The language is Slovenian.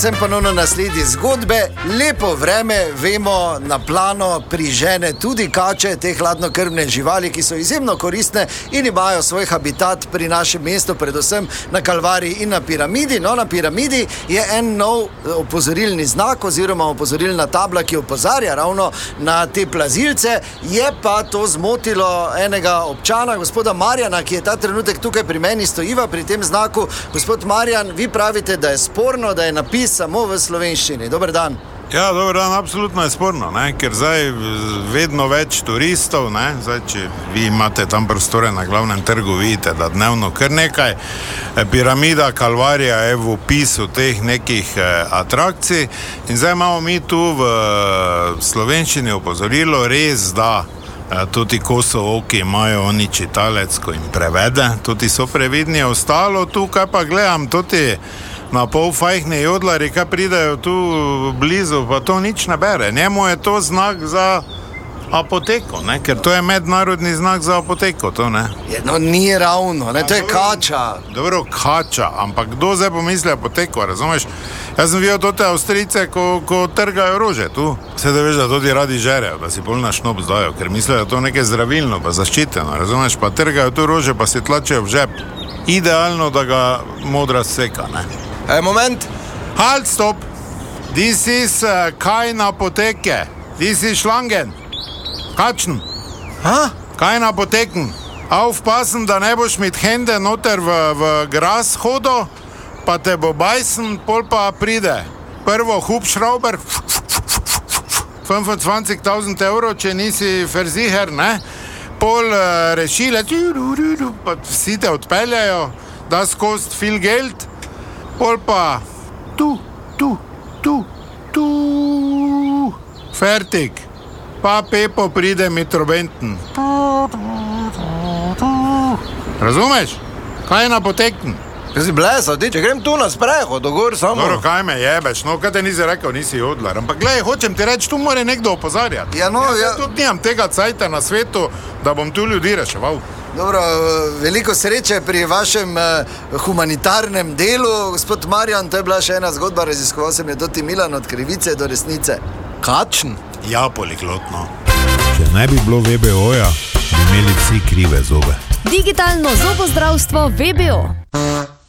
Sem ponovno na sledi zgodbe. Lepo vreme, vemo, na plano prižene tudi kače, te hladnokrvne živali, ki so izjemno koristne in imajo svoj habitat pri našem mestu, predvsem na Kalvariji in na Piramidi. No, na Piramidi je en nov opozorilni znak oziroma opozorilna tabla, ki opozarja ravno na te plazilce. Je pa to zmotilo enega občana, gospoda Marjana, ki je ta trenutek tukaj pri meni, stojiva pri tem znaku. Gospod Marjan, vi pravite, da je sporno, da je napis samo v slovenščini. Dober dan. Ja, dober dan, absolutno je sporno, ne? Ker zdaj vedno več turistov, ne? Zdaj, če vi imate tam prostore na glavnem trgu, vidite, da dnevno kar nekaj. Piramida, Kalvarija je v opisu teh nekih atrakcij in zdaj imamo mi tu v slovenščini opozorilo, res da tudi Kosooki imajo oni čitalec, ko jim prevede, tudi so previdni, ostalo tu, kaj pa gledam, tudi na pol fajhne jodlari, kaj pridejo tu blizu, pa to nič ne bere. Njemu je to znak za apoteko, ne? Ker to je mednarodni znak za apoteko, to ne. No, ni ravno, ne? To je kača. Dobro, kača, ampak kdo zdaj pomisli apoteko, razumeš? Jaz sem videl tote Avstrijce, ko trgajo rože tu. Vse da veš, da tudi radi žerejo, da si pol na šnop zdajo, ker mislijo, da je to nekaj zdravilno, pa zaščiteno, razumeš? Pa trgajo tu rože, pa si tlačejo v žep. Idealno, da ga modra seka, ne. Moment. Halt, stop. This is kein Apoteke. This is Schlangen. Kačen. Kein Apoteken. Aufpassen, da ne boš mit Hände noter v gras hodo, pa te bo bajsen, pol pa pride. Prvo Hubschrauber, 25.000 evrov, če nisi verziher, ne? Pol rešile, pa vsi te odpeljajo, da skost viel Geld. Pol pa tu, fertig, pa Pepo pride mit trobenten. Razumeš? Kaj je napotekten? Kaj si blesal, ti, če grem tu na sprehod, dogor samo. Dobro, kaj me jebeš, no, kaj te nisi rekel, nisi jodlar. Ampak gledaj, hočem ti reči, tu mora nekdo opozarjati. Ja, no, ja. Tudi nimam tega cajta na svetu, da bom tu ljudi reševal. Dobro, veliko sreče pri vašem humanitarnem delu, gospod Marjan, to je bila še ena zgodba, raziskoval sem je tudi Milan od krivice do resnice. Kačen? Ja, poliglotno. Če ne bi bilo VBO-ja, bi imeli vsi krive zobe. Digitalno zobozdravstvo VBO.